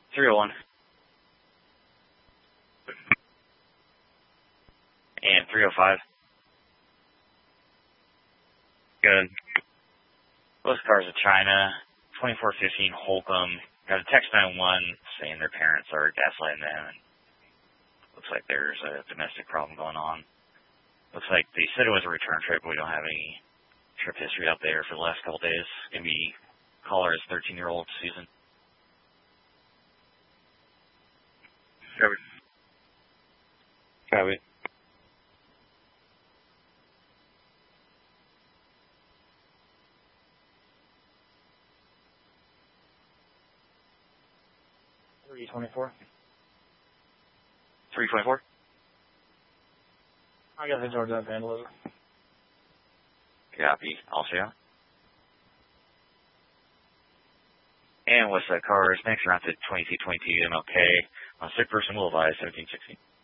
301. And 305. Good. Both cars are China. 2415 Holcomb. Got a text 911 saying their parents are gaslighting them. And looks like there's a domestic problem going on. Looks like they said it was a return trip, but we don't have any trip history out there for the last couple days. Gonna be caller is 13-year-old Susan. Copy. Copy. $324. 324. I guess I charged that vandalism. Copy. Also. And what's that car's next round to 2222 MLK on sick person will advise 1716.